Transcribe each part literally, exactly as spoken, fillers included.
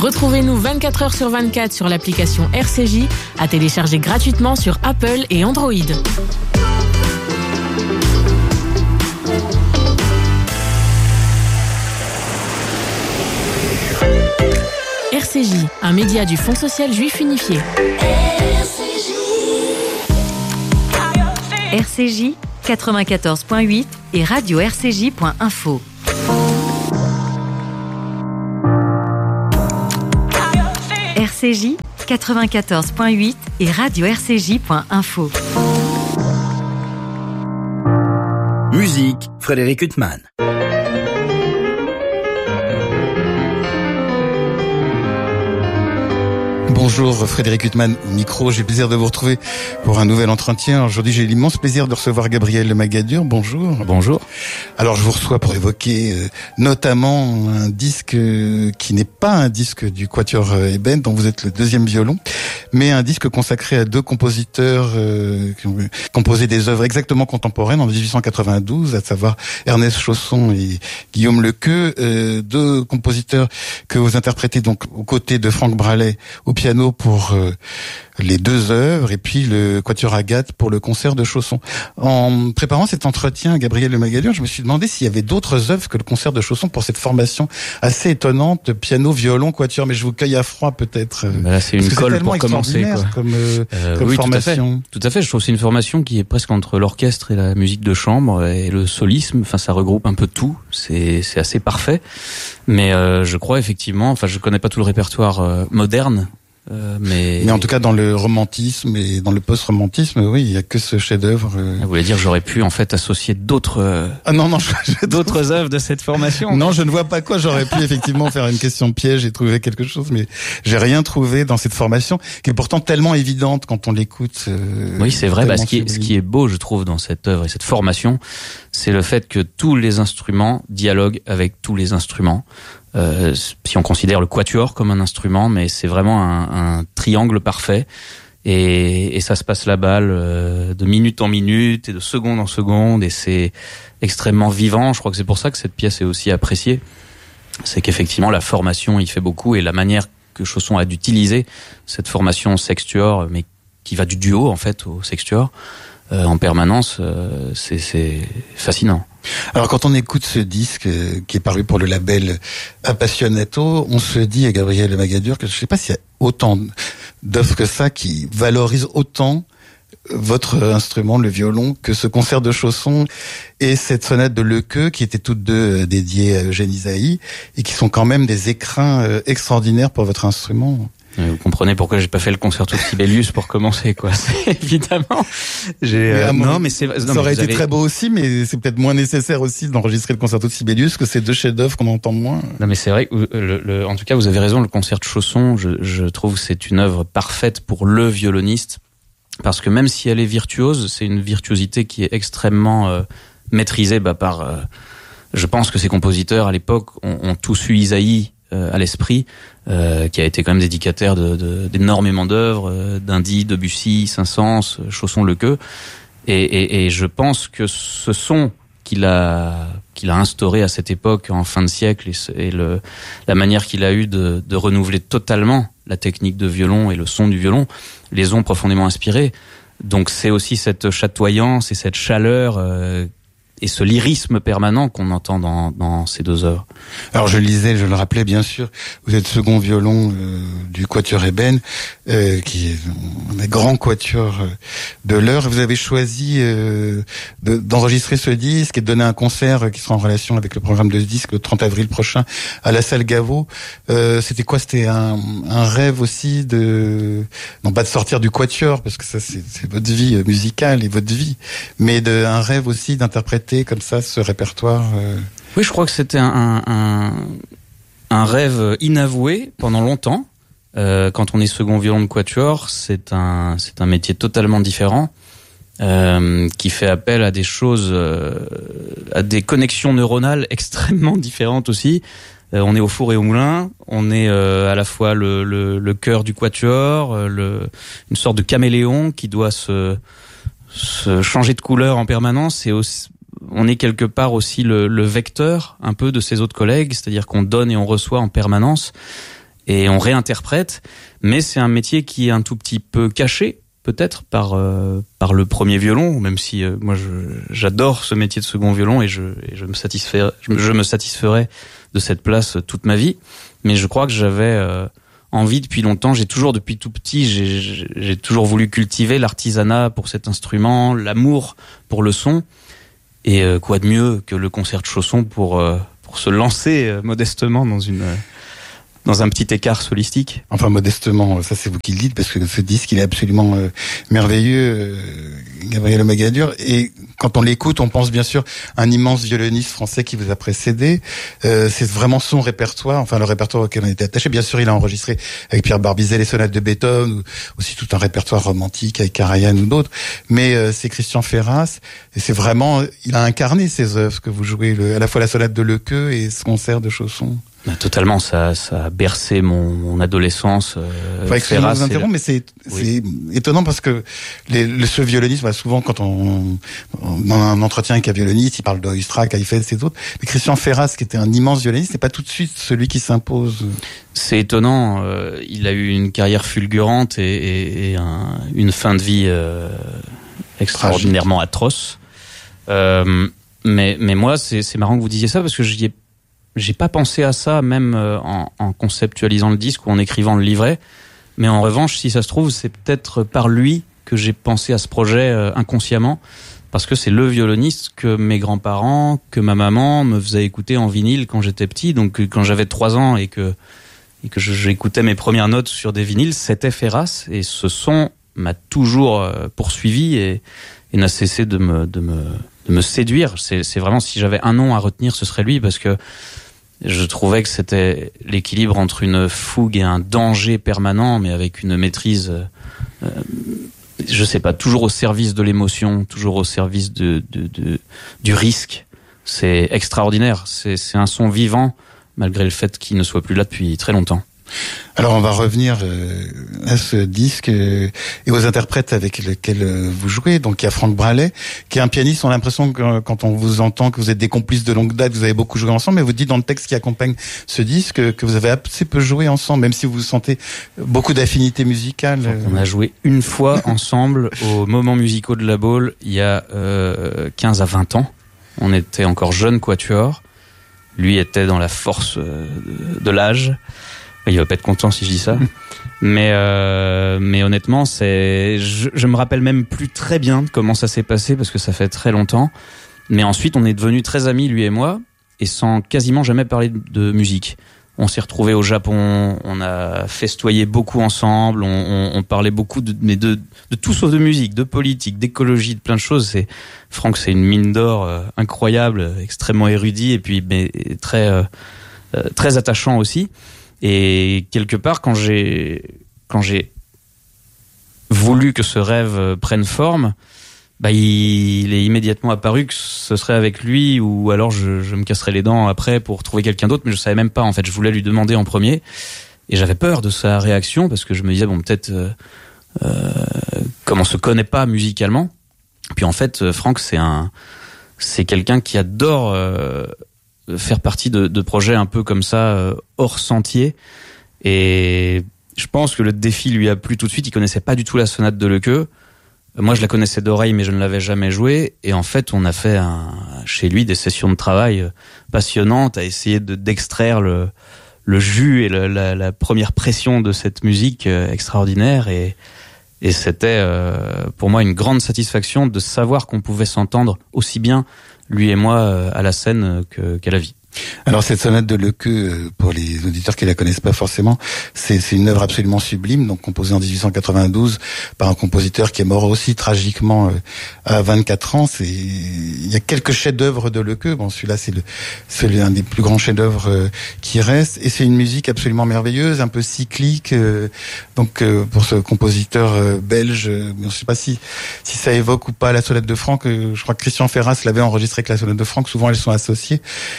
Retrouvez-nous vingt-quatre heures sur vingt-quatre sur l'application R C J, à télécharger gratuitement sur Apple et Android. R C J, un média du Fonds social juif unifié. R C J quatre-vingt-quatorze point huit et radio r c j point info. R C J quatre-vingt-quatorze point huit et radio r c j point info. Musique, Frédéric Huttman. Bonjour Frédéric Huttman au micro, j'ai le plaisir de vous retrouver pour un nouvel entretien. Aujourd'hui j'ai l'immense plaisir de recevoir Gabriel Magadur, bonjour. Bonjour. Alors je vous reçois pour évoquer euh, notamment un disque euh, qui n'est pas un disque du Quatuor Eben dont vous êtes le deuxième violon, mais un disque consacré à deux compositeurs euh, qui ont composé des œuvres exactement contemporaines en dix-huit cent quatre-vingt-douze, à savoir Ernest Chausson et Guillaume Lequeux, euh, deux compositeurs que vous interprétez donc aux côtés de Franck Bralet au piano pour euh, les deux œuvres et puis le Quatuor Agathe pour le concert de Chausson. En préparant cet entretien, Gabriel Magadur, je me suis demandé s'il y avait d'autres œuvres que le concert de Chausson pour cette formation assez étonnante de piano, violon, quatuor, mais je vous cueille à froid peut-être. Bah là, c'est une colle pour commencer, quoi. Comme, euh, euh, comme oui, formation. Tout à fait. Tout à fait. Je trouve que c'est une formation qui est presque entre l'orchestre et la musique de chambre et le solisme. Enfin, ça regroupe un peu tout. C'est, c'est assez parfait. Mais euh, je crois effectivement. Enfin, je connais pas tout le répertoire euh, moderne. Euh, mais... mais en tout cas dans le romantisme et dans le post-romantisme, oui, il y a que ce chef-d'œuvre. Euh... Vous voulez dire j'aurais pu en fait associer d'autres euh, ah non non je, je d'autres trouve... œuvres de cette formation. Non, je ne vois pas quoi. J'aurais pu effectivement faire une question piège et trouver quelque chose, mais j'ai rien trouvé dans cette formation qui est pourtant tellement évidente quand on l'écoute. Euh, oui, c'est vrai. Bah, ce qui est, ce qui est beau, je trouve, dans cette œuvre et cette formation, c'est le fait que tous les instruments dialoguent avec tous les instruments. Euh, si on considère le quatuor comme un instrument, mais c'est vraiment un, un triangle parfait et, et ça se passe la balle euh, de minute en minute et de seconde en seconde et c'est extrêmement vivant. Je crois que c'est pour ça que cette pièce est aussi appréciée. C'est qu'effectivement la formation y fait beaucoup et la manière que Chausson a d'utiliser cette formation sextuor, mais qui va du duo en fait au sextuor euh, en permanence, euh, c'est, c'est fascinant. Alors quand on écoute ce disque euh, qui est paru pour le label Appassionato, on se dit à Gabriel Magadur que je ne sais pas s'il y a autant d'œuvres que ça qui valorisent autant votre instrument, le violon, que ce concert de Chausson et cette sonate de Lequeux qui étaient toutes deux dédiées à Eugène Ysaÿe et qui sont quand même des écrins extraordinaires pour votre instrument. Vous comprenez pourquoi j'ai pas fait le concerto de Sibelius pour commencer, quoi. C'est évidemment. J'ai. Euh, non, mais c'est. Non, ça aurait été avez... très beau aussi, mais c'est peut-être moins nécessaire aussi d'enregistrer le concerto de Sibelius que ces deux chefs-d'œuvre qu'on entend moins. Non, mais c'est vrai. Que le, le, en tout cas, vous avez raison. Le concert de Chausson, je, je trouve que c'est une œuvre parfaite pour le violoniste, parce que même si elle est virtuose, c'est une virtuosité qui est extrêmement euh, maîtrisée, bah, par. Euh, je pense que ces compositeurs à l'époque ont, ont tous eu Ysaÿe euh, à l'esprit. Euh, qui a été quand même dédicataire de, de, d'énormément d'œuvres, euh, d'Indy, Debussy, Saint-Saëns, Chausson, Lequeux, et, et, et je pense que ce son qu'il a qu'il a instauré à cette époque en fin de siècle et, et le, la manière qu'il a eu de, de renouveler totalement la technique de violon et le son du violon les ont profondément inspirés. Donc c'est aussi cette chatoyance et cette chaleur euh, et ce lyrisme permanent qu'on entend dans, dans ces deux œuvres. Alors je le lisais, je le rappelais bien sûr, vous êtes second violon euh, du Quatuor Eben, euh, qui est un des grands quatuors de l'heure. Vous avez choisi euh, de, d'enregistrer ce disque et de donner un concert qui sera en relation avec le programme de ce disque le trente avril prochain à la salle Gaveau. Euh, c'était quoi? C'était un, un rêve aussi de, non pas de sortir du quatuor, parce que ça c'est, c'est votre vie musicale et votre vie, mais de, un rêve aussi d'interpréter comme ça ce répertoire. euh... Oui, je crois que c'était un, un, un rêve inavoué pendant longtemps. Euh, quand on est second violon de quatuor, c'est un, c'est un métier totalement différent, euh, qui fait appel à des choses, euh, à des connexions neuronales extrêmement différentes aussi. Euh, on est au four et au moulin, on est euh, à la fois le, le, le cœur du quatuor, le, une sorte de caméléon qui doit se, se changer de couleur en permanence, et aussi on est quelque part aussi le, le vecteur un peu de ses autres collègues, c'est-à-dire qu'on donne et on reçoit en permanence. et on réinterprète, mais c'est un métier qui est un tout petit peu caché, peut-être par euh, par le premier violon, même si euh, moi je, j'adore ce métier de second violon et je et je me satisfais je, me, je me satisferais de cette place toute ma vie, mais je crois que j'avais euh, envie depuis longtemps, j'ai toujours depuis tout petit, j'ai j'ai, j'ai toujours voulu cultiver l'artisanat pour cet instrument, l'amour pour le son, et euh, quoi de mieux que le concert de Chausson pour euh, pour se lancer euh, modestement dans une euh, dans un petit écart solistique. Enfin, modestement, ça c'est vous qui le dites, parce que ce disque, il est absolument euh, merveilleux, euh, Gabriel Magadur. Et quand on l'écoute, on pense bien sûr à un immense violoniste français qui vous a précédé. Euh, c'est vraiment son répertoire, enfin le répertoire auquel on était attaché. Bien sûr, il a enregistré avec Pierre Barbizet les sonates de Beethoven, ou aussi tout un répertoire romantique avec Karajan ou d'autres. Mais euh, c'est Christian Ferras, et c'est vraiment, il a incarné ses œuvres, que vous jouez, le, à la fois la sonate de Lekeu et ce concert de Chausson. Totalement, ça, ça a bercé mon, mon adolescence. Euh, enfin, excusez-moi de vous interrompre, mais c'est, oui. c'est étonnant parce que les, le, ce violoniste, bah, souvent quand on, on, dans un entretien avec un violoniste, il parle d'Oistrakh, Eiffel, ces autres. Mais Christian Ferras, qui était un immense violoniste, c'est pas tout de suite celui qui s'impose. C'est étonnant. Euh, il a eu une carrière fulgurante et, et, et un, une fin de vie euh, extraordinairement Tragique. atroce. Euh, mais, mais moi, c'est, c'est marrant que vous disiez ça parce que j'y ai J'ai pas pensé à ça, même en, en conceptualisant le disque ou en écrivant le livret. Mais en revanche, si ça se trouve, c'est peut-être par lui que j'ai pensé à ce projet euh, inconsciemment. Parce que c'est le violoniste que mes grands-parents, que ma maman me faisait écouter en vinyle quand j'étais petit. Donc quand j'avais trois ans et que, et que j'écoutais mes premières notes sur des vinyles, c'était Ferras. Et ce son m'a toujours euh, poursuivi et, et n'a cessé de me, de me, de me séduire. C'est, c'est vraiment, si j'avais un nom à retenir, ce serait lui, parce que je trouvais que c'était l'équilibre entre une fougue et un danger permanent, mais avec une maîtrise, euh, je sais pas, toujours au service de l'émotion, toujours au service de, de, de du risque. C'est extraordinaire. C'est, c'est un son vivant, malgré le fait qu'il ne soit plus là depuis très longtemps. Alors on va revenir euh, à ce disque euh, et aux interprètes avec lesquels euh, vous jouez. Donc il y a Franck Bralet, qui est un pianiste. On a l'impression que euh, quand on vous entend que vous êtes des complices de longue date, vous avez beaucoup joué ensemble, mais vous dites dans le texte qui accompagne ce disque euh, que vous avez assez peu joué ensemble, même si vous sentez beaucoup d'affinités musicales. Euh. On a joué une fois ensemble aux Moments musicaux de la Baule il y a euh, quinze à vingt ans. On était encore jeunes quatuors. Lui était dans la force euh, de l'âge. Il va pas être content si je dis ça, mais euh, mais honnêtement, c'est je, je me rappelle même plus très bien de comment ça s'est passé parce que ça fait très longtemps. Mais ensuite, on est devenus très amis, lui et moi, et sans quasiment jamais parler de musique. On s'est retrouvés au Japon, on a festoyé beaucoup ensemble, on, on, on parlait beaucoup de mais de de tout sauf de musique, de politique, d'écologie, de plein de choses. C'est Franck, c'est une mine d'or euh, incroyable, extrêmement érudit et puis mais très euh, très attachant aussi. Et quelque part, quand j'ai quand j'ai voulu que ce rêve prenne forme, bah il, il est immédiatement apparu que ce serait avec lui, ou alors je, je me casserais les dents après pour trouver quelqu'un d'autre, mais je savais même pas. En fait, je voulais lui demander en premier, et j'avais peur de sa réaction parce que je me disais bon peut-être euh, euh, comme on se connaît pas musicalement. Puis en fait, Franck c'est un c'est quelqu'un qui adore euh, faire partie de, de projets un peu comme ça, euh, hors sentier. Et je pense que le défi lui a plu tout de suite. Il connaissait pas du tout la sonate de Lekeu. Moi, je la connaissais d'oreille, mais je ne l'avais jamais jouée. Et en fait, on a fait un, chez lui des sessions de travail passionnantes à essayer de, d'extraire le, le jus et le, la, la première pression de cette musique extraordinaire. Et, et c'était euh, pour moi une grande satisfaction de savoir qu'on pouvait s'entendre aussi bien lui et moi à la scène que, qu'à la vie. Alors cette sonate de Lekeu, pour les auditeurs qui la connaissent pas forcément, c'est, c'est une œuvre absolument sublime, donc composée en dix-huit cent quatre-vingt-douze par un compositeur qui est mort aussi tragiquement à vingt-quatre ans. C'est, il y a quelques chefs-d'œuvre de Lekeu. Bon, celui-là c'est le, c'est l'un des plus grands chefs-d'œuvre qui reste, et c'est une musique absolument merveilleuse, un peu cyclique. Donc pour ce compositeur belge, je sais pas si si ça évoque ou pas la sonate de Franck. Je crois que Christian Ferras l'avait enregistré avec la sonate de Franck. Souvent elles sont associées, mais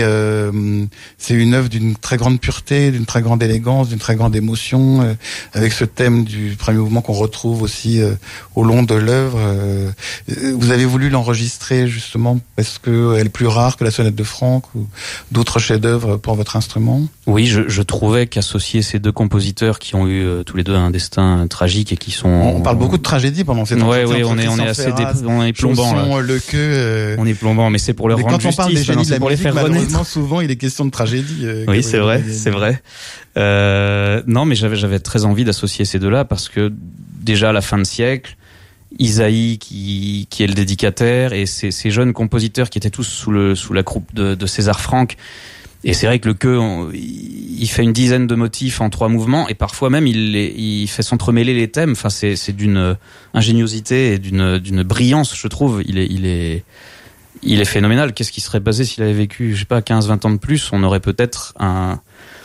euh, c'est une œuvre d'une très grande pureté, d'une très grande élégance, d'une très grande émotion, euh, avec ce thème du premier mouvement qu'on retrouve aussi euh, au long de l'œuvre. Euh, vous avez voulu l'enregistrer justement parce que elle est plus rare que la sonate de Franck ou d'autres chefs-d'œuvre pour votre instrument? Oui, je, je trouvais qu'associer ces deux compositeurs qui ont eu euh, tous les deux un destin tragique et qui sont... On parle beaucoup de tragédie pendant cette Ouais, oui, on est, on est assez dé... on est plombant là. Le queue, euh... On est plombant, mais c'est pour leur mais rendre justice. Quand on parle des génies de la pour musique, les faire malheureusement, souvent il est question de tragédie. Euh, oui, c'est vrai, c'est vrai. Euh, non, mais j'avais, j'avais très envie d'associer ces deux-là parce que déjà à la fin de siècle, Isaïe qui, qui est le dédicataire et ces, ces jeunes compositeurs qui étaient tous sous le, sous la croupe de, de César Franck. Et c'est vrai que le queue, on, il fait une dizaine de motifs en trois mouvements et parfois même il, les, il fait s'entremêler les thèmes. Enfin, c'est, c'est d'une ingéniosité et d'une, d'une brillance, je trouve. Il est, il est, il est phénoménal. Qu'est-ce qui serait passé s'il avait vécu, je sais pas, quinze, vingt ans de plus? On aurait peut-être un,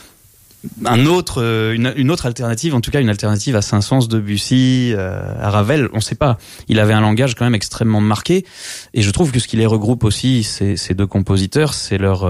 un autre, une, une autre alternative, en tout cas une alternative à Saint-Saëns, Debussy, à Ravel. On sait pas. Il avait un langage quand même extrêmement marqué. Et je trouve que ce qui les regroupe aussi, ces, ces deux compositeurs, c'est leur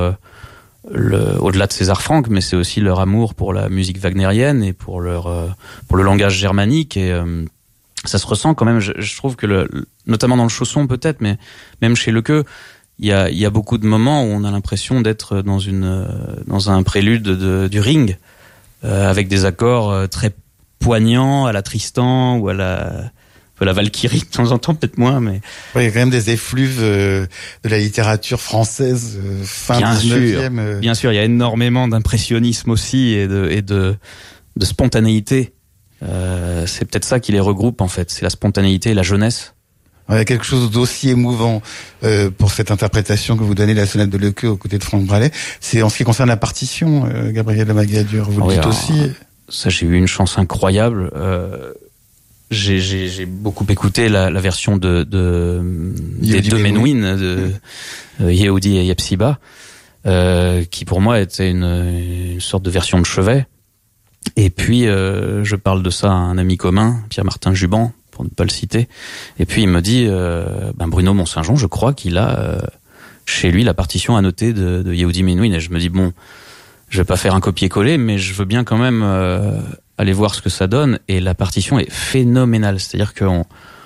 Le, au-delà de César Franck, mais c'est aussi leur amour pour la musique wagnérienne et pour leur euh, pour le langage germanique et euh, ça se ressent quand même. Je, je trouve que le, notamment dans le chausson peut-être, mais même chez le queue, il y a il y a beaucoup de moments où on a l'impression d'être dans une euh, dans un prélude de, du Ring euh, avec des accords euh, très poignants à la Tristan ou à la la Valkyrie de temps en temps, peut-être moins, mais... Oui, il y a quand même des effluves euh, de la littérature française euh, fin bien dix-neuvième. Sûr, euh... bien sûr, il y a énormément d'impressionnisme aussi et de, et de, de spontanéité. Euh, c'est peut-être ça qui les regroupe, en fait. C'est la spontanéité et la jeunesse. Il y a quelque chose d'aussi émouvant euh, pour cette interprétation que vous donnez de la sonate de Lecœur aux côtés de Franck Bralet. C'est en ce qui concerne la partition, euh, Gabriel Lamagadur, vous oui, le dites alors, aussi. Ça, j'ai eu une chance incroyable. Euh, J'ai, j'ai, j'ai beaucoup écouté la, la version de, de des deux Menuhin, de euh, Yehudi et Yepsiba, euh, qui pour moi était une, une sorte de version de chevet. Et puis euh, je parle de ça à un ami commun, Pierre-Martin Juban, pour ne pas le citer. Et puis il me dit, euh, ben Bruno Mont-Saint-Jean, je crois qu'il a euh, chez lui la partition annotée de, de Yehudi Menuhin. Et je me dis bon, je vais pas faire un copier-coller, mais je veux bien quand même. Euh, aller voir ce que ça donne, et la partition est phénoménale. C'est-à-dire qu'on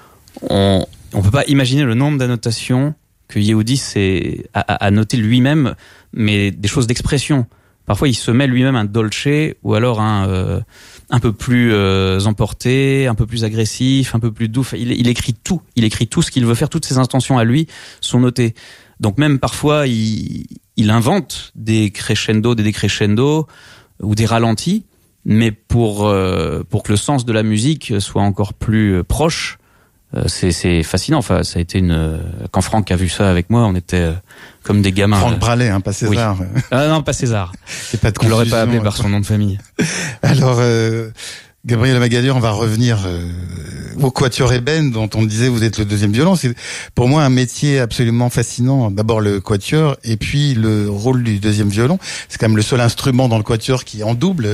on, on peut pas imaginer le nombre d'annotations que Yehudi s'est, a, a noté lui-même, mais des choses d'expression. Parfois, il se met lui-même un dolce, ou alors un euh, un peu plus euh, emporté, un peu plus agressif, un peu plus doux. Il, il écrit tout. Il écrit tout ce qu'il veut faire. Toutes ses intentions à lui sont notées. Donc même parfois, il, il invente des crescendo, des décrescendo, ou des ralentis. Mais pour euh, pour que le sens de la musique soit encore plus proche, euh, c'est c'est fascinant. Enfin, ça a été une. Quand Franck a vu ça avec moi, on était euh, comme des gamins. Franck Bralet, hein, pas César. Oui. Ah non, pas César. C'est pas de confusion. On l'aurait pas appelé par son nom de famille. Alors, euh, Gabriel Lamagadur, on va revenir euh, au quatuor ébène dont on disait vous êtes le deuxième violon. C'est pour moi un métier absolument fascinant. D'abord le quatuor et puis le rôle du deuxième violon. C'est quand même le seul instrument dans le quatuor qui est en double.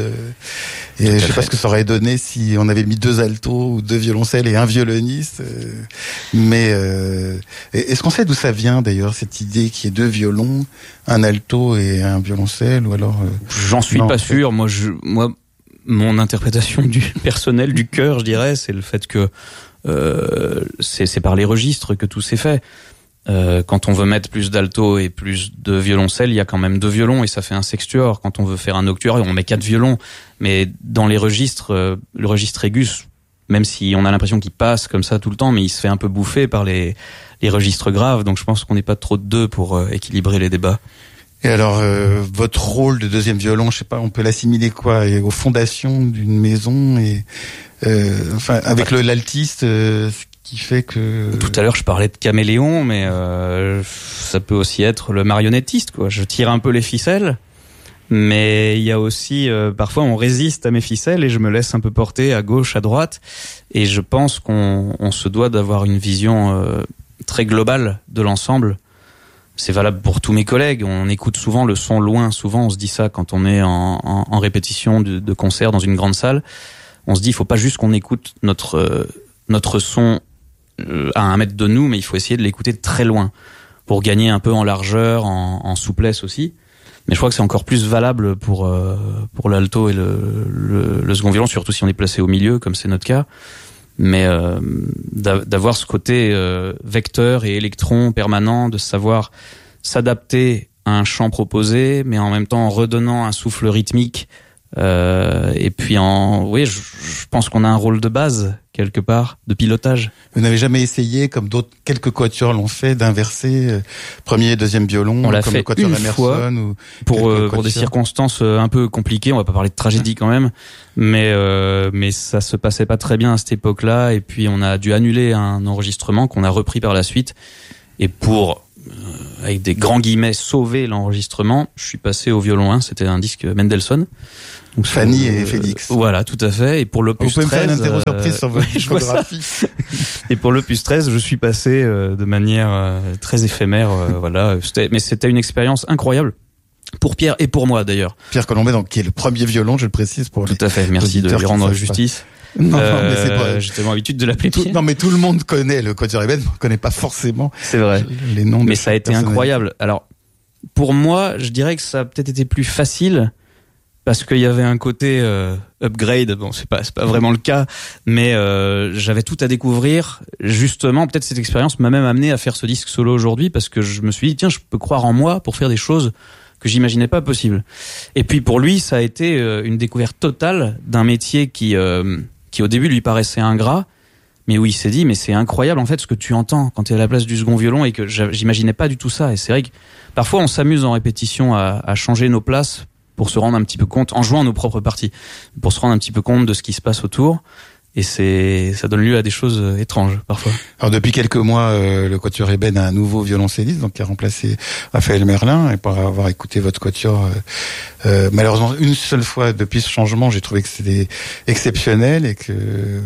Et je sais pas ce que ça aurait donné si on avait mis deux altos ou deux violoncelles et un violoniste. Mais euh, est-ce qu'on sait d'où ça vient d'ailleurs cette idée qu'il y ait deux violons, un alto et un violoncelle ou alors euh... J'en suis non, pas sûr. Moi, je, moi. Mon interprétation du personnel du chœur, je dirais, c'est le fait que euh, c'est, c'est par les registres que tout s'est fait. Euh, quand on veut mettre plus d'alto et plus de violoncelle, il y a quand même deux violons et ça fait un sextuor. Quand on veut faire un octuor, on met quatre violons. Mais dans les registres, euh, le registre aigus, même si on a l'impression qu'il passe comme ça tout le temps, mais il se fait un peu bouffer par les, les registres graves. Donc je pense qu'on n'est pas trop de deux pour euh, équilibrer les débats. Et alors, euh, votre rôle de deuxième violon, je sais pas, on peut l'assimiler quoi, aux fondations d'une maison et euh, enfin avec le l'altiste, euh, ce qui fait que. Tout à l'heure, je parlais de caméléon, mais euh, ça peut aussi être le marionnettiste, quoi. Je tire un peu les ficelles, mais il y a aussi euh, parfois on résiste à mes ficelles et je me laisse un peu porter à gauche, à droite, et je pense qu'on on se doit d'avoir une vision euh, très globale de l'ensemble. C'est valable pour tous mes collègues. On écoute souvent le son loin. Souvent, on se dit ça quand on est en, en, en répétition de, de concert dans une grande salle. On se dit, il faut pas juste qu'on écoute notre euh, notre son euh, à un mètre de nous, mais il faut essayer de l'écouter très loin pour gagner un peu en largeur, en, en souplesse aussi. Mais je crois que c'est encore plus valable pour euh, pour l'alto et le, le le second violon, surtout si on est placé au milieu, comme c'est notre cas. Mais euh, d'avoir ce côté euh, vecteur et électron permanent, de savoir s'adapter à un chant proposé, mais en même temps en redonnant un souffle rythmique. Euh, et puis en, oui, je, je pense qu'on a un rôle de base quelque part, de pilotage. Vous n'avez jamais essayé, comme d'autres, quelques quatuors l'ont fait, d'inverser euh, premier et deuxième violon, on l'a comme fait le quatuor une Emerson fois ou pour euh, pour quatuors. des circonstances un peu compliquées. On va pas parler de tragédie quand même, mais euh, mais ça se passait pas très bien à cette époque-là. Et puis on a dû annuler un enregistrement qu'on a repris par la suite. Et pour euh, avec des grands guillemets sauver l'enregistrement, je suis passé au violon un. C'était un disque Mendelssohn. Donc, Fanny euh, et Félix. Voilà, tout à fait. Et pour l'opus Vous pouvez treize, me faire une interro surprise euh, sur votre discographie. Et pour l'opus treize, je suis passé euh, de manière euh, très éphémère. Euh, voilà, c'était, mais c'était une expérience incroyable pour Pierre et pour moi d'ailleurs. Pierre Colombet, donc qui est le premier violon, je le précise pour tout les à fait. Merci de lui rendre justice. Non, euh, mais c'est pas. J'ai tellement l'habitude de l'appeler tout, Pierre. Non, mais tout le monde connaît le quatuor Eben, on connaît pas forcément. C'est vrai. Les noms. Mais ça a été incroyable. Alors, pour moi, je dirais que ça a peut-être été plus facile. Parce qu'il y avait un côté euh, upgrade, bon c'est pas c'est pas vraiment le cas, mais euh, j'avais tout à découvrir. Justement, peut-être cette expérience m'a même amené à faire ce disque solo aujourd'hui, parce que je me suis dit tiens, je peux croire en moi pour faire des choses que j'imaginais pas possibles. Et puis pour lui, ça a été euh, une découverte totale d'un métier qui euh, qui au début lui paraissait ingrat, mais où il s'est dit mais c'est incroyable en fait ce que tu entends quand tu es à la place du second violon, et que j'imaginais pas du tout ça. Et c'est vrai que parfois on s'amuse en répétition à, à changer nos places pour se rendre un petit peu compte, en jouant nos propres parties, pour se rendre un petit peu compte de ce qui se passe autour. Et c'est, ça donne lieu à des choses étranges, parfois. Alors, depuis quelques mois, euh, le quatuor Eben a un nouveau violoncelliste, donc qui a remplacé Raphaël Merlin. Et pour avoir écouté votre quatuor, euh, euh, malheureusement, une seule fois depuis ce changement, j'ai trouvé que c'était exceptionnel et que,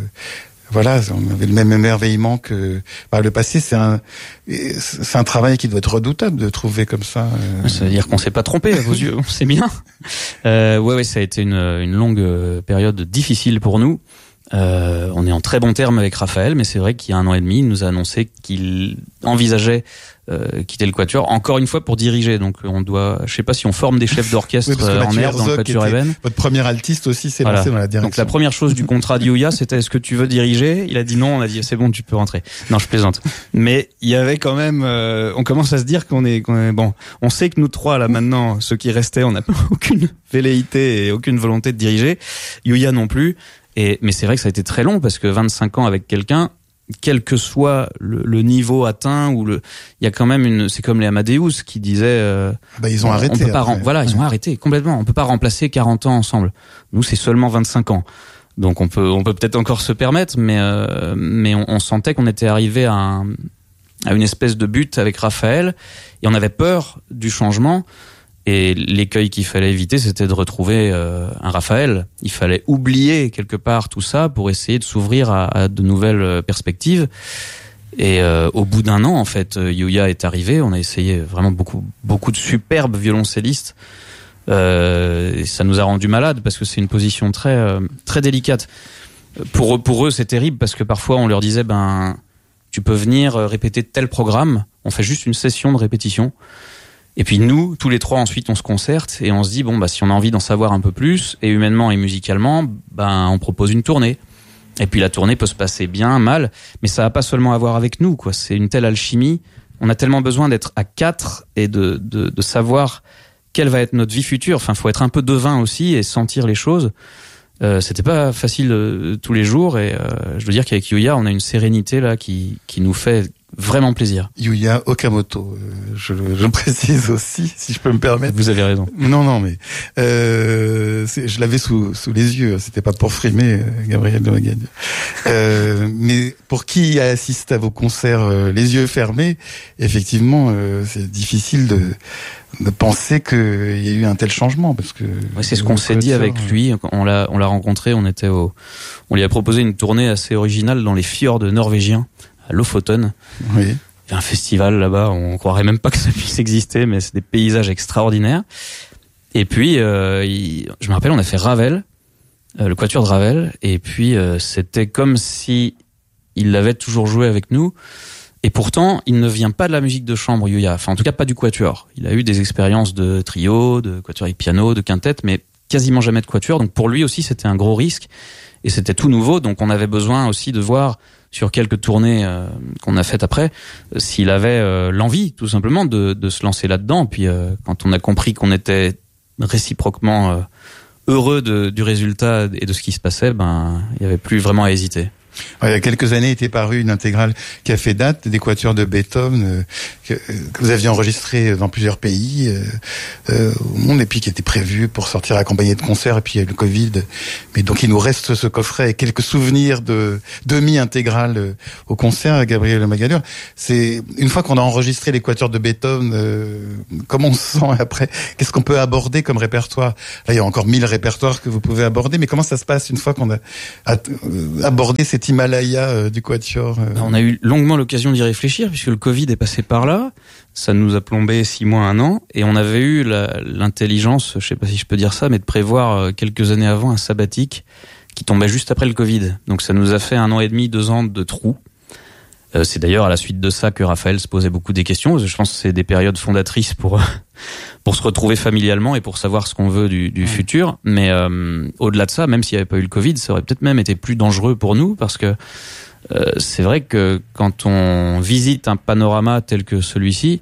voilà, on avait le même émerveillement que par le passé. C'est un, c'est un travail qui doit être redoutable de trouver comme ça. Euh... Ça veut dire qu'on s'est pas trompé à vos yeux, on sait bien. Euh, ouais, ouais, ça a été une, une longue période difficile pour nous. Euh, on est en très bon terme avec Raphaël, mais c'est vrai qu'il y a un an et demi, il nous a annoncé qu'il envisageait euh, quitter le quatuor, encore une fois pour diriger. Donc on doit, je sais pas si on forme des chefs d'orchestre oui, en herbe dans le quatuor Eben. Votre premier altiste aussi s'est voilà. lancé dans la direction. Donc la première chose du contrat de Yuya, c'était est-ce que tu veux diriger? Il a dit non, on a dit c'est bon, tu peux rentrer. Non, je plaisante. Mais il y avait quand même, euh, on commence à se dire qu'on est, qu'on est bon. On sait que nous trois là maintenant, ceux qui restaient, on n'a aucune velléité et aucune volonté de diriger. Yuya non plus. Et mais c'est vrai que ça a été très long, parce que vingt-cinq ans avec quelqu'un, quel que soit le, le niveau atteint, ou le, il y a quand même une, c'est comme les Amadeus qui disaient, euh, bah ils ont on, arrêté. On peut pas, rem, voilà, ouais. ils ont arrêté complètement. On peut pas remplacer quarante ans ensemble. Nous, c'est seulement vingt-cinq ans. Donc on peut, on peut peut-être encore se permettre, mais euh, mais on, on sentait qu'on était arrivé à un, à une espèce de but avec Raphaël, et on avait peur du changement. Et l'écueil qu'il fallait éviter, c'était de retrouver euh, un Raphaël. Il fallait oublier quelque part tout ça pour essayer de s'ouvrir à, à de nouvelles perspectives. Et euh, au bout d'un an, en fait, Yuya est arrivé. On a essayé vraiment beaucoup, beaucoup de superbes violoncellistes. Euh, et ça nous a rendu malades, parce que c'est une position très, euh, très délicate. Pour eux, pour eux, c'est terrible, parce que parfois on leur disait, ben, tu peux venir répéter tel programme. On fait juste une session de répétition. Et puis nous, tous les trois, ensuite, on se concerte et on se dit, bon, bah, si on a envie d'en savoir un peu plus, et humainement et musicalement, ben, on propose une tournée. Et puis la tournée peut se passer bien, mal, mais ça n'a pas seulement à voir avec nous, quoi. C'est une telle alchimie. On a tellement besoin d'être à quatre et de, de, de savoir quelle va être notre vie future. Enfin, faut être un peu devin aussi et sentir les choses. Euh, c'était pas facile euh, tous les jours, et euh, je veux dire qu'avec Yuya, on a une sérénité là qui, qui nous fait vraiment plaisir. Yuya Okamoto, euh, je, je précise aussi, si je peux me permettre. Vous avez raison. Non, non, mais euh, je l'avais sous, sous les yeux. C'était pas pour frimer, euh, Gabriel de Magagne. Euh, mais pour qui assiste à vos concerts euh, les yeux fermés, effectivement, euh, c'est difficile de, de penser qu'il y a eu un tel changement, parce que. Ouais, c'est ce qu'on s'est dit avec lui. On l'a, on l'a rencontré. On était au, on lui a proposé une tournée assez originale dans les fjords norvégiens, à Lofoten. Oui. Il y a un festival là-bas, on croirait même pas que ça puisse exister, mais c'est des paysages extraordinaires. Et puis, euh, il, je me rappelle, on a fait Ravel, euh, le quatuor de Ravel, et puis euh, c'était comme si il l'avait toujours joué avec nous. Et pourtant, il ne vient pas de la musique de chambre, Yuya. Enfin, en tout cas, pas du quatuor. Il a eu des expériences de trio, de quatuor avec piano, de quintette, mais quasiment jamais de quatuor. Donc pour lui aussi, c'était un gros risque. Et c'était tout nouveau. Donc on avait besoin aussi de voir, sur quelques tournées euh, qu'on a faites après, euh, s'il avait euh, l'envie, tout simplement, de, de se lancer là-dedans. Puis euh, quand on a compris qu'on était réciproquement euh, heureux de, du résultat et de ce qui se passait, ben, il n'y avait plus vraiment à hésiter. Ouais, il y a quelques années était parue une intégrale qui a fait date des quatuors de Beethoven euh, que, que vous aviez enregistré dans plusieurs pays euh, euh, au monde et puis qui était prévu pour sortir accompagné de concerts et puis il y a eu le Covid. Mais donc il nous reste ce coffret et quelques souvenirs de demi-intégrale euh, au concert Gabriel Le Magadur. C'est une fois qu'on a enregistré les quatuors de Beethoven, euh, comment on se sent après? Qu'est-ce qu'on peut aborder comme répertoire? Là il y a encore mille répertoires que vous pouvez aborder, mais comment ça se passe une fois qu'on a abordé cette Himalaya euh, du quatuor euh... On a eu longuement l'occasion d'y réfléchir puisque le Covid est passé par là. Ça nous a plombé six mois, un an, et on avait eu la, l'intelligence, je sais pas si je peux dire ça, mais de prévoir quelques années avant un sabbatique qui tombait juste après le Covid. Donc ça nous a fait un an et demi, deux ans de trous. Euh, c'est d'ailleurs à la suite de ça que Raphaël se posait beaucoup des questions. Je pense que c'est des périodes fondatrices pour pour se retrouver familialement et pour savoir ce qu'on veut du, du mmh. futur. Mais euh, au-delà de ça, même s'il n'y avait pas eu le Covid, ça aurait peut-être même été plus dangereux pour nous parce que euh, c'est vrai que quand on visite un panorama tel que celui-ci,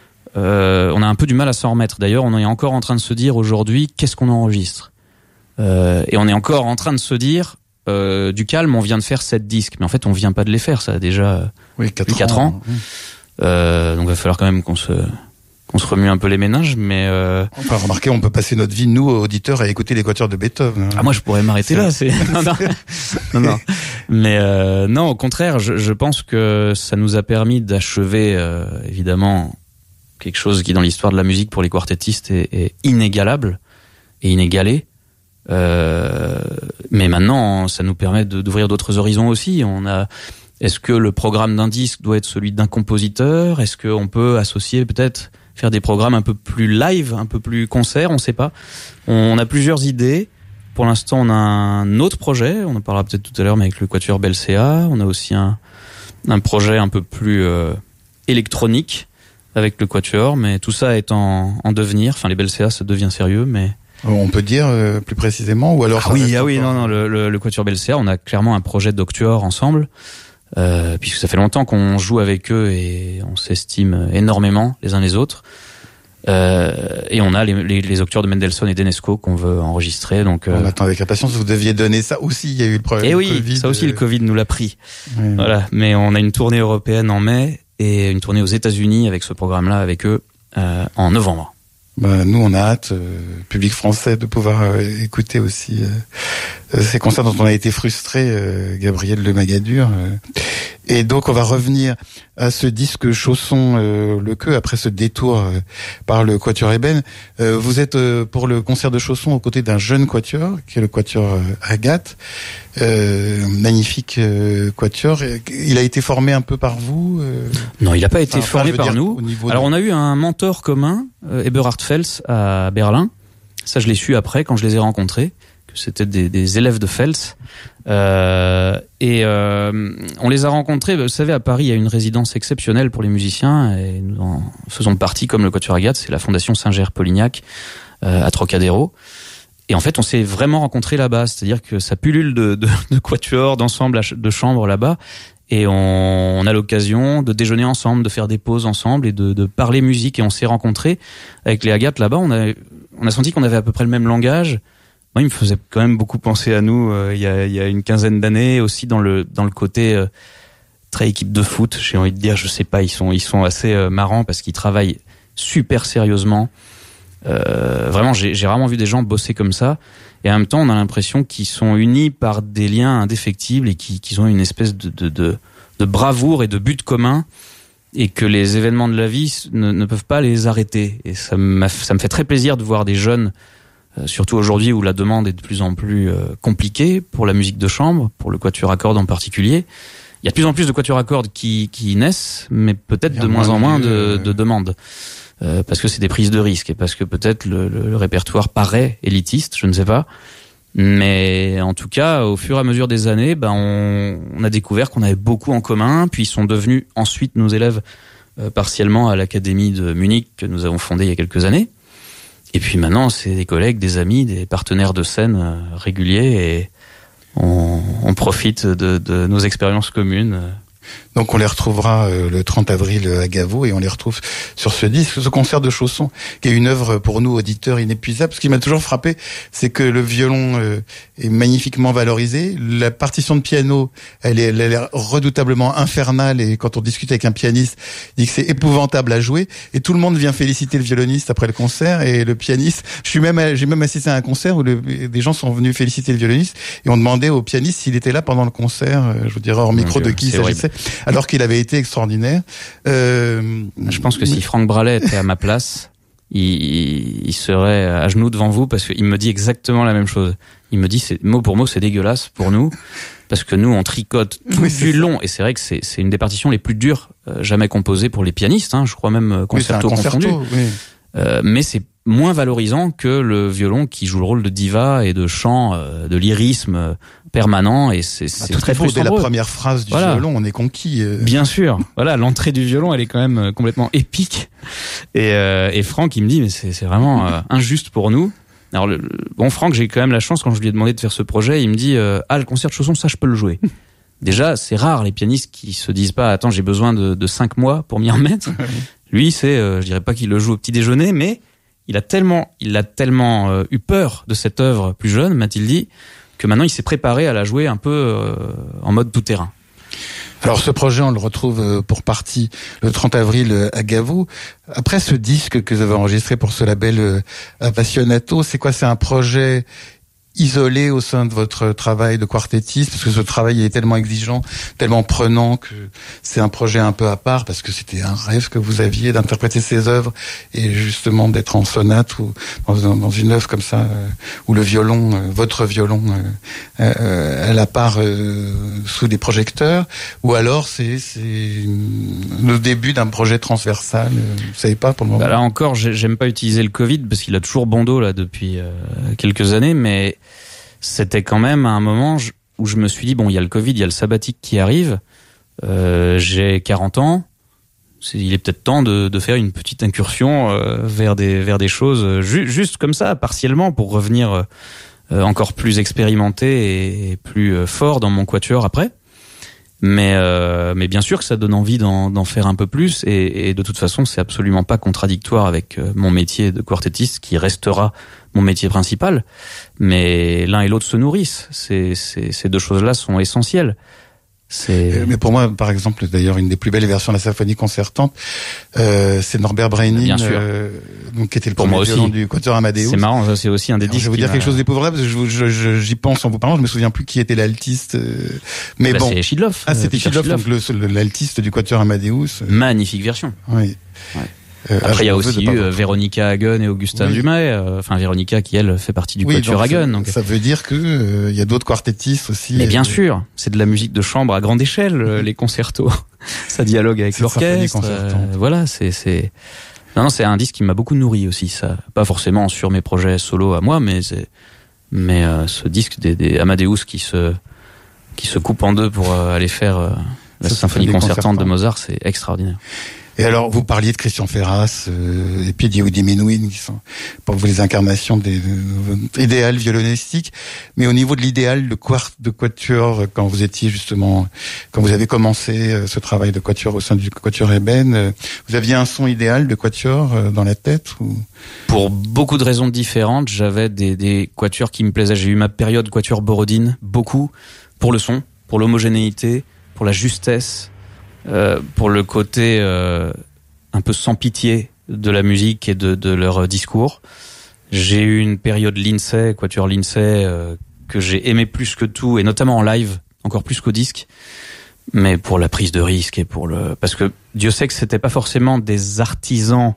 euh, on a un peu du mal à s'en remettre. D'ailleurs, on est encore en train de se dire aujourd'hui, qu'est-ce qu'on enregistre euh, et on est encore en train de se dire Euh, du calme, on vient de faire sept disques, mais en fait on vient pas de les faire, ça a déjà oui, quatre, quatre ans. ans. Oui. Euh, donc il va falloir quand même qu'on se qu'on se remue un peu les méninges, mais euh... enfin remarquez, on peut passer notre vie nous auditeurs à écouter les quatuors de Beethoven. Ah moi je pourrais m'arrêter c'est... là, c'est non non non, non. mais euh, non au contraire, je, je pense que ça nous a permis d'achever euh, évidemment quelque chose qui dans l'histoire de la musique pour les quartettistes est, est inégalable et inégalé. Euh, mais maintenant, ça nous permet de, d'ouvrir d'autres horizons aussi. On a, est-ce que le programme d'un disque doit être celui d'un compositeur? Est-ce qu'on peut associer peut-être faire des programmes un peu plus live, un peu plus concert? On sait pas. On a plusieurs idées. Pour l'instant, on a un autre projet. On en parlera peut-être tout à l'heure, mais avec le quatuor Belcea. On a aussi un, un projet un peu plus euh, électronique avec le quatuor. Mais tout ça est en, en devenir. Enfin, les Belcea, ça devient sérieux, mais on peut dire euh, plus précisément ou alors ah oui ah oui non non le, le, le quatuor Belcea, on a clairement un projet d'octuor ensemble euh, puisque ça fait longtemps qu'on joue avec eux et on s'estime énormément les uns les autres euh, et on a les, les, les octuors de Mendelssohn et d'Enesco qu'on veut enregistrer donc euh... on attend avec impatience. Vous deviez donner ça aussi, il y a eu le problème et du oui Covid. Ça aussi le Covid nous l'a pris oui. Voilà, mais on a une tournée européenne en mai et une tournée aux États-Unis avec ce programme là avec eux euh, en novembre. Bah, nous, on a hâte, euh, public français, de pouvoir euh, écouter aussi euh, ces concerts dont on a été frustrés, euh, Gabriel Le Magadur. Euh. Et donc, on va revenir à ce disque Chausson euh, le Queue après ce détour euh, par le quatuor Eben. Euh, vous êtes euh, pour le concert de Chausson aux côtés d'un jeune quatuor, qui est le quatuor euh, Agathe. Euh, magnifique euh, quatuor. Il a été formé un peu par vous euh... Non, il n'a pas été enfin, formé par dire, nous. Alors, de... on a eu un mentor commun, euh, Eberhard Fels, à Berlin. Ça, je l'ai su après, quand je les ai rencontrés, que c'était des, des élèves de Fels. Euh, et euh, on les a rencontrés. Vous savez, à Paris, il y a une résidence exceptionnelle pour les musiciens, et nous en faisons partie, comme le quatuor Agathe, c'est la Fondation Singer-Polignac euh, à Trocadéro. Et en fait, on s'est vraiment rencontrés là-bas, c'est-à-dire que ça pullule de, de, de quatuors, d'ensemble, de chambres là-bas, et on, on a l'occasion de déjeuner ensemble, de faire des pauses ensemble et de, de parler musique. Et on s'est rencontrés avec les Agathe là-bas. On a, on a senti qu'on avait à peu près le même langage. Moi, il me faisait quand même beaucoup penser à nous euh, il y a, il y a une quinzaine d'années, aussi dans le dans le côté euh, très équipe de foot. J'ai envie de dire, je sais pas, ils sont ils sont assez euh, marrants parce qu'ils travaillent super sérieusement. Euh, vraiment, j'ai, j'ai rarement vu des gens bosser comme ça. Et en même temps, on a l'impression qu'ils sont unis par des liens indéfectibles et qu'ils, qu'ils ont une espèce de, de, de, de bravoure et de but commun, et que les événements de la vie ne, ne peuvent pas les arrêter. Et ça, m'a, ça me fait très plaisir de voir des jeunes, euh, surtout aujourd'hui où la demande est de plus en plus euh, compliquée pour la musique de chambre, pour le quatuor à cordes en particulier. Il y a de plus en plus de quatuors à cordes qui, qui naissent, mais peut-être de moins en moins de, de demandes. Euh, parce que c'est des prises de risques et parce que peut-être le, le, le répertoire paraît élitiste, je ne sais pas. Mais en tout cas, au fur et à mesure des années, ben on, on a découvert qu'on avait beaucoup en commun. Puis ils sont devenus ensuite nos élèves euh, partiellement à l'Académie de Munich que nous avons fondée il y a quelques années. Et puis maintenant, c'est des collègues, des amis, des partenaires de scène euh, réguliers et on, on profite de, de nos expériences communes. Donc on les retrouvera euh, le trente avril à Gaveau et on les retrouve sur ce disque, ce concert de Chausson, qui est une œuvre pour nous auditeurs inépuisable. Ce qui m'a toujours frappé, c'est que le violon euh, est magnifiquement valorisé. La partition de piano, elle est, elle est redoutablement infernale et quand on discute avec un pianiste, il dit que c'est épouvantable à jouer. Et tout le monde vient féliciter le violoniste après le concert et le pianiste. Je suis même, j'ai même assisté à un concert où le, des gens sont venus féliciter le violoniste et on demandait au pianiste s'il était là pendant le concert. Je vous dirais hors micro de qui il s'agissait. Alors qu'il avait été extraordinaire. Euh, je pense que si Franck Bralet était à ma place, il, il serait à genoux devant vous parce qu'il me dit exactement la même chose. Il me dit, c'est, mot pour mot, c'est dégueulasse pour nous parce que nous, on tricote tout oui, du long. Et c'est vrai que c'est, c'est une des partitions les plus dures euh, jamais composées pour les pianistes. Hein, je crois même concerto, oui, concerto confondu. Oui. Euh, mais c'est moins valorisant que le violon qui joue le rôle de diva et de chant, euh, de lyrisme euh, permanent et c'est, c'est bah, très beau. Dès la heureux. première phrase du voilà. violon, on est conquis. Euh... Bien sûr. Voilà, l'entrée du violon, elle est quand même complètement épique. Et, euh, et Franck, il me dit, mais c'est, c'est vraiment euh, injuste pour nous. Alors, le, bon, Franck, j'ai quand même la chance quand je lui ai demandé de faire ce projet, il me dit, euh, ah, le concert de Chausson, ça, je peux le jouer. Déjà, c'est rare les pianistes qui se disent pas, attends, j'ai besoin de, de cinq mois pour m'y remettre. Lui, c'est, euh, je dirais pas qu'il le joue au petit déjeuner, mais il a tellement, il a tellement euh, eu peur de cette œuvre plus jeune, m'a-t-il dit, que maintenant il s'est préparé à la jouer un peu euh, en mode tout terrain. Alors ce projet, on le retrouve pour partie le trente avril à Gaveau. Après ce disque que vous avez enregistré pour ce label Appassionato, c'est quoi? C'est un projet isolé au sein de votre travail de quartettiste, parce que ce travail est tellement exigeant, tellement prenant que c'est un projet un peu à part, parce que c'était un rêve que vous aviez d'interpréter ces œuvres et justement d'être en sonate ou dans, dans une œuvre comme ça euh, où le violon, euh, votre violon, euh, euh, à la part euh, sous des projecteurs, ou alors c'est, c'est le début d'un projet transversal. Euh, vous savez pas pour le moment. Bah là encore, j'aime pas utiliser le Covid parce qu'il a toujours bon dos là depuis euh, quelques années, mais c'était quand même un moment où je me suis dit, bon, il y a le Covid, il y a le sabbatique qui arrive, euh, j'ai quarante ans, c'est, il est peut-être temps de, de faire une petite incursion euh, vers des vers des choses ju- juste comme ça, partiellement, pour revenir euh, encore plus expérimenté et, et plus euh, fort dans mon quatuor après. Mais euh, mais bien sûr que ça donne envie d'en, d'en faire un peu plus et, et de toute façon c'est absolument pas contradictoire avec euh, mon métier de quartettiste qui restera mon métier principal. Mais l'un et l'autre se nourrissent. C'est, c'est, ces deux choses-là sont essentielles. C'est... Mais pour moi, par exemple, d'ailleurs, une des plus belles versions de la symphonie concertante, euh, c'est Norbert Breinin, Bien sûr. Euh, donc qui était le pour premier moi aussi. violon du Quatuor Amadeus. C'est marrant, ça c'est aussi un des Alors, disques. je vais vous dire m'a... quelque chose d'épouvantable, parce que je, je, je, j'y pense en vous parlant, je me souviens plus qui était l'altiste. Euh, mais bah, bon. C'est Schidloff. Ah, c'était Peter Schidloff, donc le, le, l'altiste du Quatuor Amadeus. Magnifique version. Oui. Ouais. Euh, Après, il y a ah, aussi eu euh, Véronica Hagen et Augustin oui. Dumay. Euh, enfin, Véronica qui, elle, fait partie du oui, Quatuor donc Hagen. Ça, donc... ça veut dire que il euh, y a d'autres quartettistes aussi. Mais bien euh, sûr, c'est de la musique de chambre à grande échelle, euh, les concertos. Ça dialogue avec c'est l'orchestre. Euh, voilà, c'est, c'est... Non, non, c'est un disque qui m'a beaucoup nourri aussi. Ça, pas forcément sur mes projets solo à moi, mais c'est... mais euh, ce disque des, des Amadeus qui se qui se coupe en deux pour euh, aller faire euh, la ça, symphonie concertante concertant. de Mozart, c'est extraordinaire. Et alors, vous parliez de Christian Ferras euh, et puis d'Yehudi Menuhin, qui sont pour vous les incarnations des euh, idéal violonistique. Mais au niveau de l'idéal de quart de quatuor, quand vous étiez justement, quand vous avez commencé euh, ce travail de quatuor au sein du Quatuor Eben, euh, vous aviez un son idéal de quatuor euh, dans la tête ou... Pour beaucoup de raisons différentes, j'avais des, des quatuors qui me plaisaient. J'ai eu ma période quatuor Borodine, beaucoup, pour le son, pour l'homogénéité, pour la justesse, euh, pour le côté euh, un peu sans pitié de la musique et de, de leur discours. J'ai eu une période Lindsay, quatuor Lindsay, euh, que j'ai aimé plus que tout, et notamment en live, encore plus qu'au disque, mais pour la prise de risque et pour le... Parce que Dieu sait que c'était pas forcément des artisans,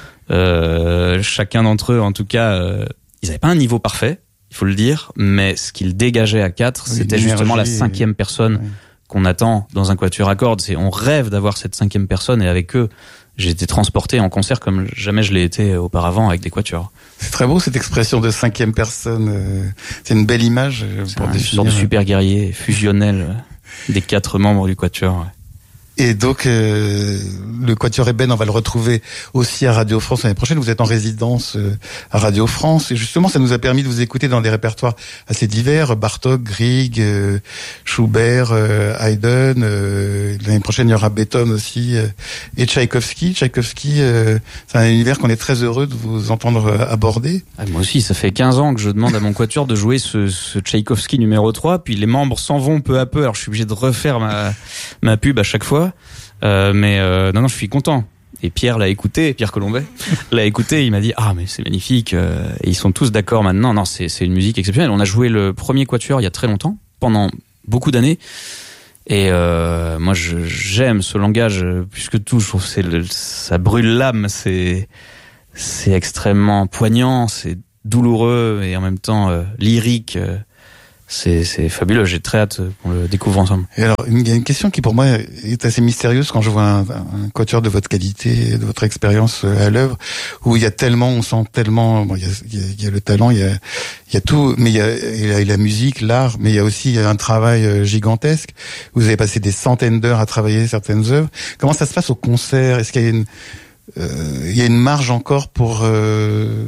euh, chacun d'entre eux en tout cas, euh, ils avaient pas un niveau parfait, il faut le dire, mais ce qu'ils dégageaient à quatre, oui, c'était justement la cinquième et... personne oui. qu'on attend dans un quatuor à cordes. C'est, on rêve d'avoir cette cinquième personne, et avec eux, j'ai été transporté en concert comme jamais je l'ai été auparavant avec des quatuors. C'est très beau cette expression de cinquième personne. Euh, c'est une belle image c'est pour un, définir. Une sorte de super guerrier fusionnel des quatre membres du quatuor. Ouais. Et donc, euh, le Quatuor Ébène, on va le retrouver aussi à Radio France l'année prochaine. Vous êtes en résidence euh, à Radio France. Et justement, ça nous a permis de vous écouter dans des répertoires assez divers. Bartók, Grieg, euh, Schubert, euh, Haydn. Euh, l'année prochaine, il y aura Beethoven aussi. Euh, et Tchaïkovski. Tchaïkovski, euh, c'est un univers qu'on est très heureux de vous entendre euh, aborder. Ah, moi aussi, ça fait quinze ans que je demande à mon quatuor de jouer ce, ce Tchaïkovski numéro trois. Puis les membres s'en vont peu à peu. Alors, je suis obligé de refaire ma, ma pub à chaque fois. Euh, mais euh, non non je suis content et Pierre l'a écouté Pierre Colombet l'a écouté, il m'a dit ah mais c'est magnifique euh, et ils sont tous d'accord maintenant. Non c'est c'est une musique exceptionnelle. On a joué le premier quatuor il y a très longtemps, pendant beaucoup d'années, et euh, moi je, j'aime ce langage plus que tout. Je trouve que c'est le, ça brûle l'âme, c'est c'est extrêmement poignant, c'est douloureux et en même temps euh, lyrique. euh, C'est, c'est fabuleux, j'ai très hâte qu'on le découvre ensemble. Et alors, il y a une question qui pour moi est assez mystérieuse quand je vois un, un quatuor de votre qualité, de votre expérience à l'œuvre, où il y a tellement, on sent tellement, bon, il y a, il y a, il y a le talent, il y a, il y a tout, mais il y a, il y a la musique, l'art, mais il y a aussi un travail gigantesque. Vous avez passé des centaines d'heures à travailler certaines œuvres. Comment ça se passe au concert? Est-ce qu'il y a une, euh, il y a une marge encore pour euh,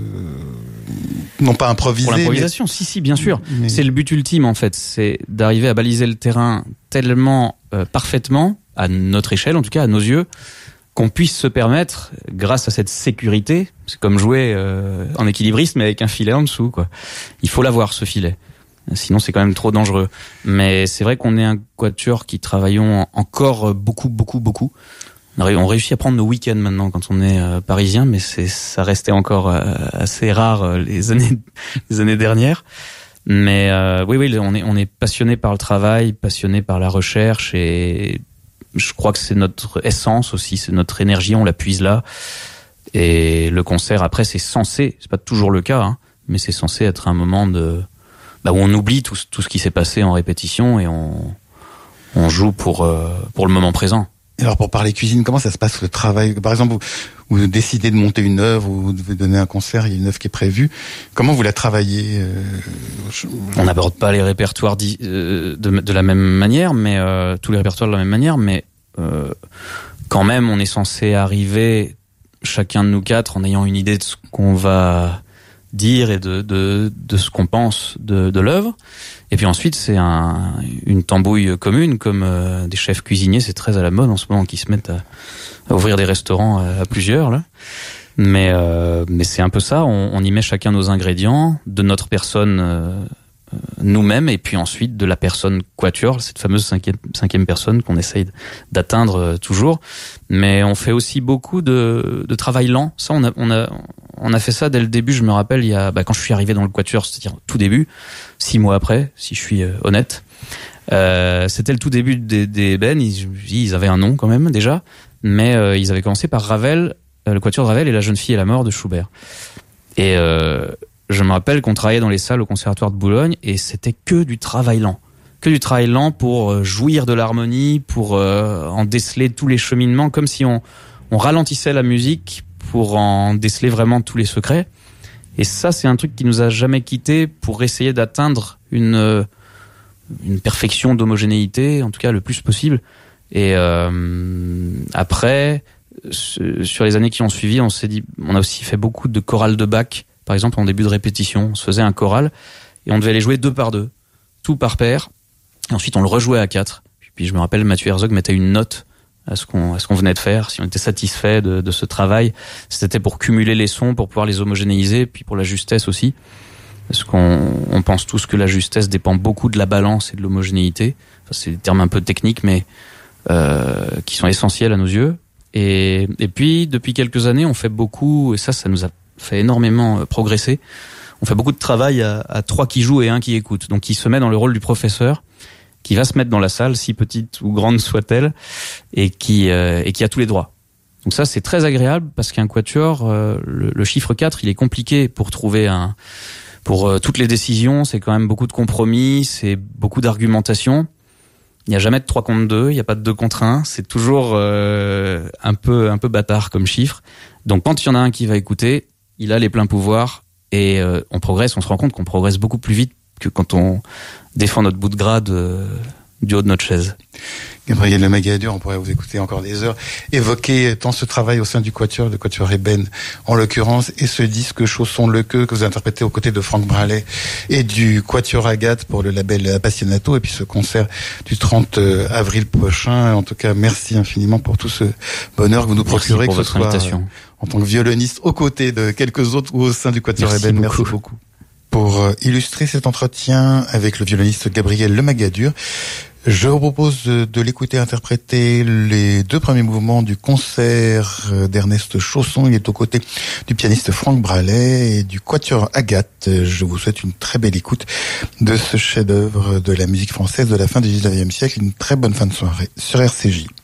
non pas improviser. Pour l'improvisation, mais... si, si, bien sûr. Mais... C'est le but ultime, en fait. C'est d'arriver à baliser le terrain tellement euh, parfaitement, à notre échelle, en tout cas, à nos yeux, qu'on puisse se permettre, grâce à cette sécurité, c'est comme jouer euh, en équilibriste, mais avec un filet en dessous, quoi. Il faut l'avoir, ce filet. Sinon, c'est quand même trop dangereux. Mais c'est vrai qu'on est un quatuor qui travaillons encore beaucoup, beaucoup, beaucoup. On réussit à prendre nos week-ends maintenant quand on est euh, parisien, mais c'est ça restait encore euh, assez rare euh, les années les années dernières. Mais euh, oui, oui, on est on est passionné par le travail, passionné par la recherche, et je crois que c'est notre essence aussi, c'est notre énergie, on la puise là. Et le concert après, c'est censé, c'est pas toujours le cas, hein, mais c'est censé être un moment de bah, où on oublie tout tout ce qui s'est passé en répétition et on on joue pour euh, pour le moment présent. Et alors pour parler cuisine, comment ça se passe le travail? Par exemple, vous, vous décidez de monter une œuvre ou vous devez donner un concert, il y a une œuvre qui est prévue. Comment vous la travaillez? euh, je... On n'aborde pas les répertoires di- euh, de, de la même manière, mais euh, tous les répertoires de la même manière, mais euh, quand même, on est censé arriver chacun de nous quatre en ayant une idée de ce qu'on va dire et de de, de ce qu'on pense de, de l'œuvre. Et puis ensuite, c'est un, une tambouille commune, comme euh, des chefs cuisiniers, c'est très à la mode en ce moment, qui se mettent à, à ouvrir des restaurants à, à plusieurs, là. Mais, euh, mais c'est un peu ça, on, on y met chacun nos ingrédients, de notre personne euh, nous-mêmes, et puis ensuite de la personne quatuor, cette fameuse cinquième, cinquième personne qu'on essaye d'atteindre euh, toujours. Mais on fait aussi beaucoup de, de travail lent. Ça, on a, on a, on a fait ça dès le début, je me rappelle, il y a, bah, quand je suis arrivé dans le quatuor, c'est-à-dire tout début, six mois après, si je suis euh, honnête. Euh, c'était le tout début des, des Ébène, ils, ils avaient un nom quand même déjà, mais euh, ils avaient commencé par Ravel, euh, le quatuor de Ravel et La jeune fille et la mort de Schubert. Et euh, je me rappelle qu'on travaillait dans les salles au Conservatoire de Boulogne et c'était que du travail lent. Que du travail lent pour euh, jouir de l'harmonie, pour euh, en déceler tous les cheminements, comme si on, on ralentissait la musique pour en déceler vraiment tous les secrets. Et ça, c'est un truc qui nous a jamais quitté pour essayer d'atteindre une une perfection d'homogénéité, en tout cas le plus possible. Et euh, après, sur les années qui ont suivi, on s'est dit, on a aussi fait beaucoup de chorales de Bach. Par exemple, en début de répétition, on se faisait un choral et on devait les jouer deux par deux, tout par paire. Et ensuite, on le rejouait à quatre. Puis je me rappelle, Mathieu Herzog mettait une note à ce qu'on à ce qu'on venait de faire, si on était satisfait de, de ce travail. C'était pour cumuler les sons, pour pouvoir les homogénéiser, puis pour la justesse aussi. Parce qu'on on pense tous que la justesse dépend beaucoup de la balance et de l'homogénéité. Enfin, c'est des termes un peu techniques, mais euh, qui sont essentiels à nos yeux. Et, et puis, depuis quelques années, on fait beaucoup, et ça, ça nous a fait énormément progresser. On fait beaucoup de travail à, à trois qui jouent et un qui écoute. Donc, qui se met dans le rôle du professeur, qui va se mettre dans la salle, si petite ou grande soit-elle, et qui, euh, et qui a tous les droits. Donc ça, c'est très agréable, parce qu'un quatuor, euh, le, le chiffre quatre, il est compliqué pour trouver un... Pour euh, toutes les décisions, c'est quand même beaucoup de compromis, c'est beaucoup d'argumentation. Il n'y a jamais de trois contre deux, il n'y a pas de deux contre un. C'est toujours euh, un peu un peu bâtard comme chiffre. Donc quand il y en a un qui va écouter, il a les pleins pouvoirs et euh, on progresse. On se rend compte qu'on progresse beaucoup plus vite que quand on défend notre bout de grade euh, du haut de notre chaise. Gabriel Lemagadur, on pourrait vous écouter encore des heures, évoquer tant ce travail au sein du Quatuor, de Quatuor Ébène en l'occurrence, et ce disque Chausson le Queue que vous interprétez aux côtés de Franck Bralet et du Quatuor Agathe pour le label Appassionato, et puis ce concert du trente avril prochain. En tout cas, merci infiniment pour tout ce bonheur que vous nous procurez, pour que ce soit invitation. En tant que violoniste aux côtés de quelques autres ou au sein du Quatuor Ébène. Merci beaucoup. Pour illustrer cet entretien avec le violoniste Gabriel Lemagadur, je vous propose de, de l'écouter interpréter les deux premiers mouvements du concert d'Ernest Chausson. Il est aux côtés du pianiste Franck Bralet et du Quatuor Agathe. Je vous souhaite une très belle écoute de ce chef-d'œuvre de la musique française de la fin du dix-neuvième siècle. Une très bonne fin de soirée sur R C J.